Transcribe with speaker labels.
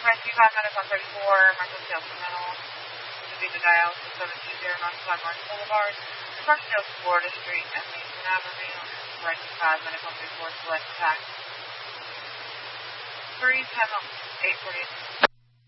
Speaker 1: Rescue 5 minutes on 34, Marshall Sales Mental. This would be the dialysis 720 Northside Marsh Boulevard, Marshall Sales Florida Street, and Mason Avenue. Rescue 5 minutes on 34, select tax. 310 840.